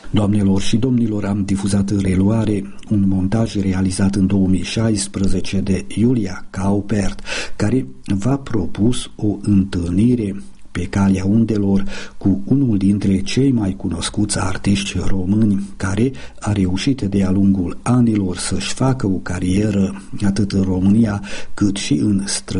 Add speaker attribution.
Speaker 1: Doamnelor și domnilor, am difuzat în reluare un montaj realizat în 2016 de Iulia Kaupert, care v-a propus o întâlnire pe calea undelor cu unul dintre cei mai cunoscuți artiști români, care a reușit de-a lungul anilor să-și facă o carieră atât în România cât și în străinătate.